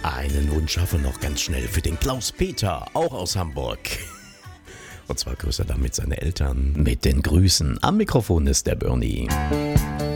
Einen Wunsch habe ich noch ganz schnell für den Klaus-Peter, auch aus Hamburg. Und zwar grüßt er damit seine Eltern. Mit den Grüßen. Am Mikrofon ist der Bernie.